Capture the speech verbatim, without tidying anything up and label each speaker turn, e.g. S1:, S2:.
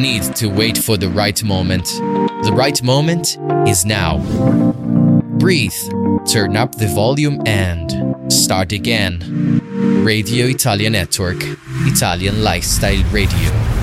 S1: need to wait for the right moment. The right moment is now. Breathe, turn up the volume and start again. Radio Italia Network, Italian Lifestyle Radio.